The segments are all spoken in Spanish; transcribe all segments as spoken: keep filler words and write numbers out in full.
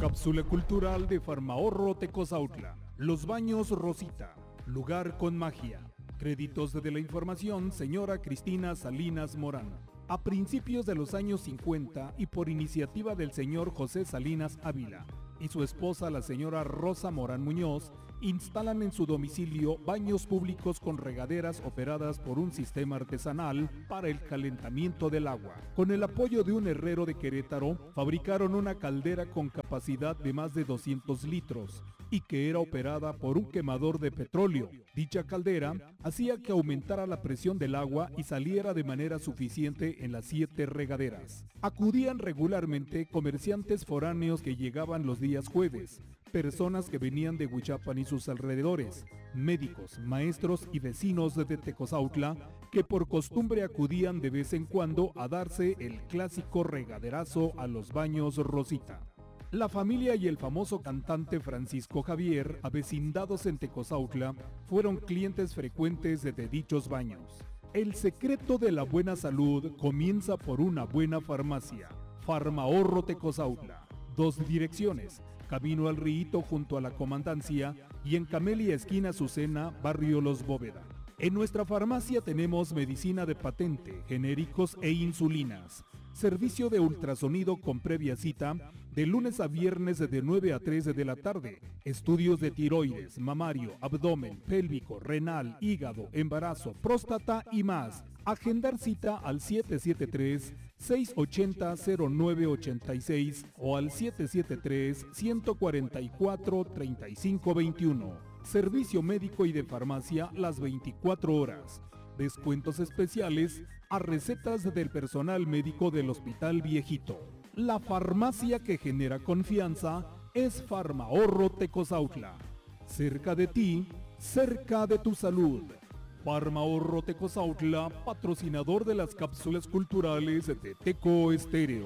Cápsula cultural de Farmahorro Tecozautla. Los Baños Rosita. Lugar con magia. Créditos de la información, señora Cristina Salinas Morán. A principios de los años cincuenta y por iniciativa del señor José Salinas Ávila y su esposa la señora Rosa Morán Muñoz, instalan en su domicilio baños públicos con regaderas operadas por un sistema artesanal para el calentamiento del agua. Con el apoyo de un herrero de Querétaro, fabricaron una caldera con capacidad de más de doscientos litros y que era operada por un quemador de petróleo. Dicha caldera hacía que aumentara la presión del agua y saliera de manera suficiente en las siete regaderas. Acudían regularmente comerciantes foráneos que llegaban los días jueves, personas que venían de Huichapan y sus alrededores, médicos, maestros y vecinos de Tecozautla que por costumbre acudían de vez en cuando a darse el clásico regaderazo a los baños Rosita. La familia y el famoso cantante Francisco Javier, avecindados en Tecozautla, fueron clientes frecuentes de dichos baños. El secreto de la buena salud comienza por una buena farmacia. Farmahorro Tecozautla. Dos direcciones: Camino al Rito junto a la Comandancia y en Camelia esquina Azucena, barrio Los Bóveda. En nuestra farmacia tenemos medicina de patente, genéricos e insulinas. Servicio de ultrasonido con previa cita, de lunes a viernes de nueve a tres de la tarde. Estudios de tiroides, mamario, abdomen, pélvico, renal, hígado, embarazo, próstata y más. Agendar cita al siete siete tres, seis ocho cero, cero nueve ocho seis o al siete siete tres, uno cuatro cuatro, tres cinco dos uno. Servicio médico y de farmacia las veinticuatro horas. Descuentos especiales a recetas del personal médico del Hospital Viejito. La farmacia que genera confianza es Farmahorro Tecozautla. Cerca de ti, cerca de tu salud. Farmahorro Tecozautla, patrocinador de las cápsulas culturales de Teco Estéreo.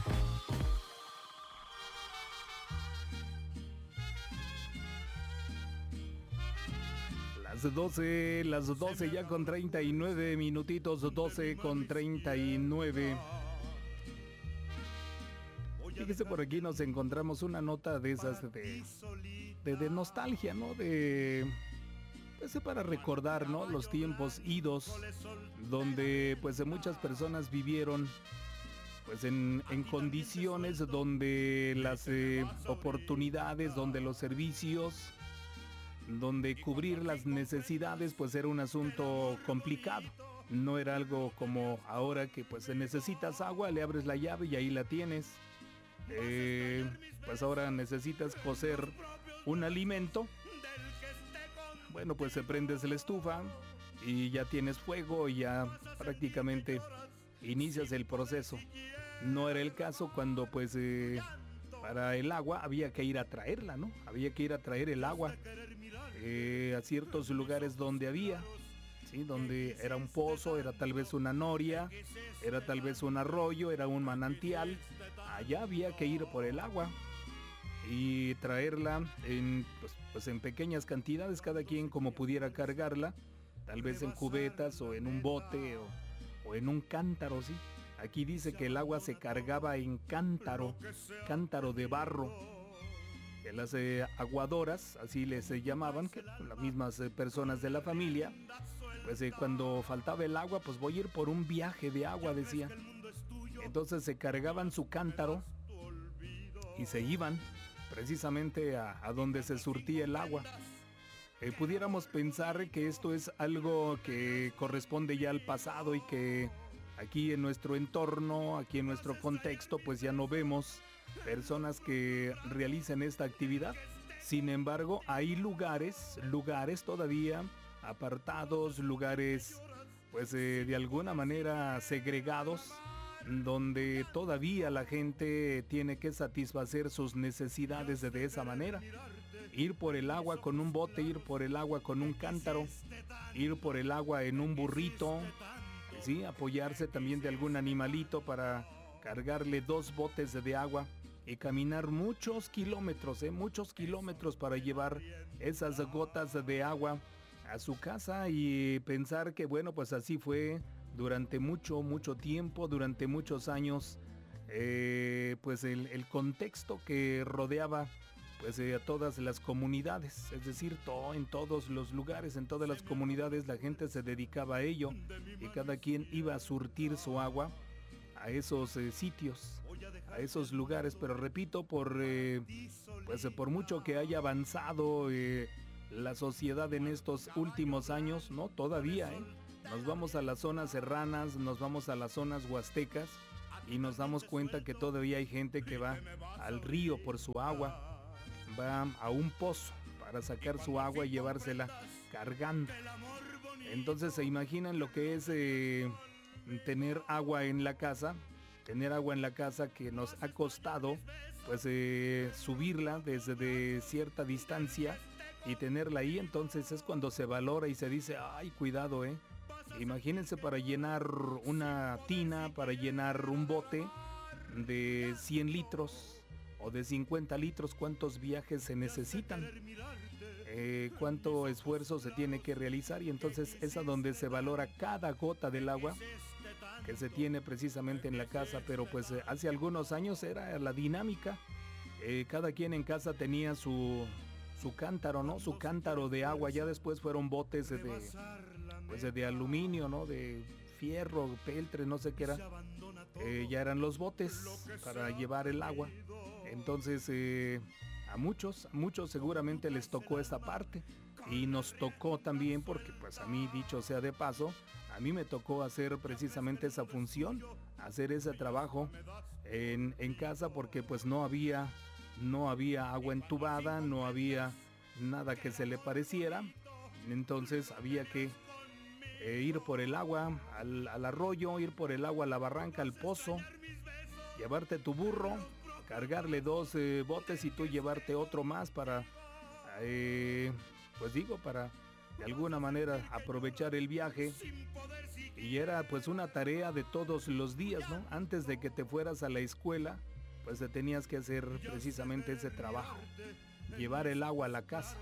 Las doce, las doce ya con treinta y nueve minutitos, doce con treinta y nueve. Fíjese, por aquí nos encontramos una nota de esas de, de, de nostalgia, ¿no? De... Pues para recordar, ¿no?, los tiempos idos donde pues muchas personas vivieron pues en, en condiciones donde las eh, oportunidades, donde los servicios, donde cubrir las necesidades pues era un asunto complicado. No era algo como ahora que pues necesitas agua, le abres la llave y ahí la tienes. Eh, pues ahora necesitas cocer un alimento. Bueno, pues se prendes la estufa y ya tienes fuego y ya prácticamente inicias el proceso. No era el caso cuando pues eh, para el agua había que ir a traerla, ¿no? Había que ir a traer el agua eh, a ciertos lugares donde había, ¿sí? Donde era un pozo, era tal vez una noria, era tal vez un arroyo, era un manantial. Allá había que ir por el agua y traerla en, pues, pues en pequeñas cantidades, cada quien como pudiera cargarla, tal vez en cubetas o en un bote o, o en un cántaro, ¿sí? Aquí dice que el agua se cargaba en cántaro, cántaro de barro. Que las eh, aguadoras, así les eh, llamaban, que las mismas eh, personas de la familia, pues eh, cuando faltaba el agua, pues voy a ir por un viaje de agua, decía. Entonces se cargaban su cántaro y se iban precisamente a, a donde se surtía el agua. Eh, pudiéramos pensar que esto es algo que corresponde ya al pasado y que aquí en nuestro entorno, aquí en nuestro contexto, pues ya no vemos personas que realicen esta actividad. Sin embargo, hay lugares, lugares todavía apartados, lugares pues eh, de alguna manera segregados, donde todavía la gente tiene que satisfacer sus necesidades de, de esa manera. Ir por el agua con un bote, ir por el agua con un cántaro, ir por el agua en un burrito, ¿sí? Apoyarse también de algún animalito para cargarle dos botes de agua y caminar muchos kilómetros, ¿eh? muchos kilómetros para llevar esas gotas de agua a su casa y pensar que bueno, pues así fue durante mucho, mucho tiempo, durante muchos años eh, pues el, el contexto que rodeaba pues eh, a todas las comunidades, es decir, todo, en todos los lugares, en todas las comunidades la gente se dedicaba a ello y cada quien iba a surtir su agua a esos eh, sitios, a esos lugares, pero repito, por eh, pues eh, por mucho que haya avanzado eh, la sociedad en estos últimos años, no, todavía, ¿eh? Nos vamos a las zonas serranas, nos vamos a las zonas huastecas y nos damos cuenta que todavía hay gente que va al río por su agua, va a un pozo para sacar su agua y llevársela cargando. Entonces se imaginan lo que es eh, tener agua en la casa, tener agua en la casa que nos ha costado pues eh, subirla desde de cierta distancia y tenerla ahí. Entonces es cuando se valora y se dice, ay, cuidado, eh. Imagínense para llenar una tina, para llenar un bote de cien litros o de cincuenta litros, cuántos viajes se necesitan, eh, cuánto esfuerzo se tiene que realizar, y entonces es a donde se valora cada gota del agua que se tiene precisamente en la casa. Pero pues eh, hace algunos años era la dinámica, eh, cada quien en casa tenía su, su cántaro, ¿no? Su cántaro de agua. Ya después fueron botes de, pues, de aluminio, ¿no? De fierro, peltre, no sé qué era. Eh, ya eran los botes para llevar el agua. Entonces eh, a muchos, a muchos seguramente les tocó esta parte y nos tocó también, porque pues a mí, dicho sea de paso, a mí me tocó hacer precisamente esa función, hacer ese trabajo en, en casa, porque pues no había, no había agua entubada, no había nada que se le pareciera. Entonces había que eh, ir por el agua al, al arroyo, ir por el agua a la barranca, al pozo, llevarte tu burro, cargarle dos eh, botes y tú llevarte otro más para, eh, pues digo, para de alguna manera aprovechar el viaje. Y era pues una tarea de todos los días, ¿no? Antes de que te fueras a la escuela, pues te tenías que hacer precisamente ese trabajo, llevar el agua a la casa.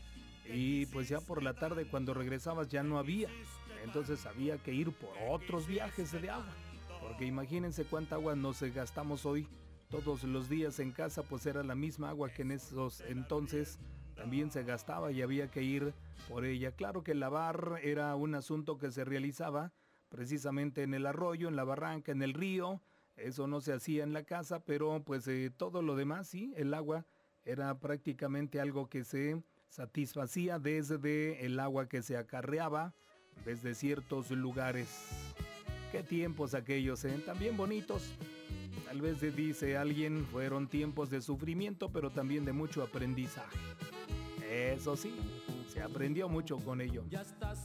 Y pues ya por la tarde, cuando regresabas, ya no había. Entonces había que ir por otros viajes de agua, porque imagínense cuánta agua nos gastamos hoy todos los días en casa. Pues era la misma agua que en esos entonces también se gastaba y había que ir por ella. Claro que lavar era un asunto que se realizaba precisamente en el arroyo, en la barranca, en el río. Eso no se hacía en la casa, pero pues eh, todo lo demás sí, el agua era prácticamente algo que se satisfacía desde el agua que se acarreaba desde ciertos lugares. Qué tiempos aquellos, ¿eh? También bonitos. Tal vez dice alguien, fueron tiempos de sufrimiento, pero también de mucho aprendizaje. Eso sí, se aprendió mucho con ello.